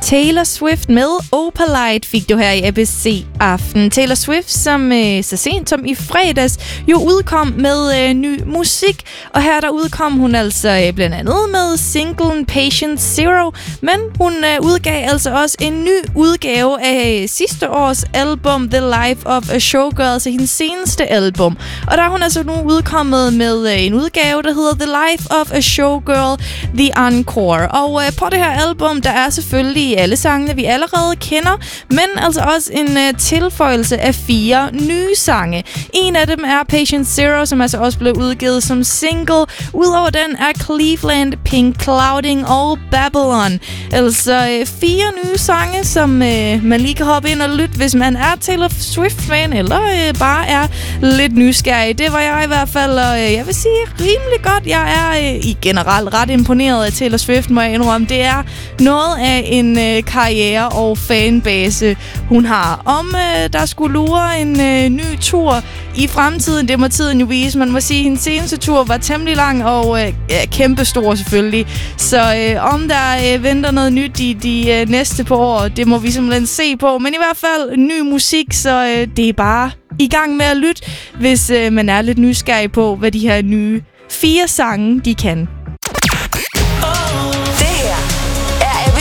Taylor Swift med Opalite fik du her i ABC Aften. Taylor Swift, som så sent som i fredags jo udkom med ny musik. Og her der udkom hun altså blandt andet med singlen Patient Zero. Men hun udgav altså også en ny udgave af sidste års album The Life of a Showgirl, altså hendes seneste album. Og der er hun altså nu udkommet med en udgave, der hedder The Life of a Showgirl The Encore. Og på det her album, der er selvfølgelig alle sangene, vi allerede kender, men altså også en tilføjelse af 4 nye sange. En af dem er Patient Zero, som altså også blev udgivet som single. Udover den er Cleveland, Pink Clouding og Babylon. Altså 4 nye sange, som man lige kan hoppe ind og lytte, hvis man er Taylor Swift-fan, eller bare er lidt nysgerrig. Det var jeg i hvert fald, og jeg vil sige rimelig godt. Jeg er i generelt ret imponeret af Taylor Swift, må jeg indrømme. Det er noget af en karriere og fanbase, hun har. Om der skulle lure en ny tur i fremtiden, det må tiden jo vise. Man må sige, at hendes seneste tur var temmelig lang og kæmpestor selvfølgelig. Så om der venter noget nyt i de næste par år, det må vi simpelthen se på. Men i hvert fald ny musik, så det er bare i gang med at lytte, hvis man er lidt nysgerrig på, hvad de her nye 4 sange, de kan.